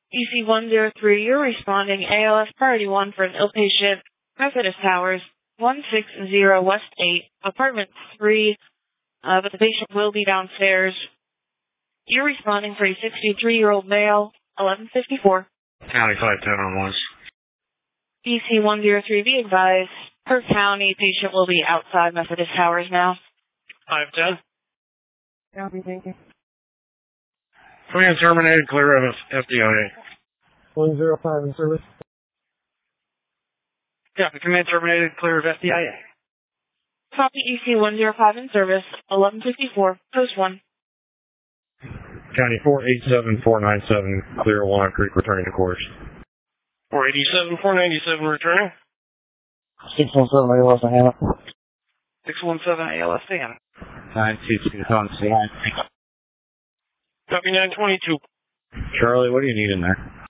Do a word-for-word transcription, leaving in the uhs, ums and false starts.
E C one zero three, you're responding A L S Priority one for an ill patient, Methodist Towers, one six zero West eight, apartment three, uh, but the patient will be downstairs. You're responding for a sixty-three-year-old male, eleven fifty-four. County five ten on one. E C one zero three, be advised, per county, patient will be outside Methodist Towers now. five ten. Copy, thank you. Command terminated, clear of F D I A. one zero five in service. Copy, command terminated, clear of F D I A. Copy E C one zero five in service, eleven fifty-four, post one. County four eight seven four nine seven, clear Walnut Creek, returning to course. four eighty-seven four ninety-seven, returning. six one seven A L S, I have it. six one seven A L S, Dan. nine two two, on C. Copy nine twenty-two. Charlie, what do you need in there?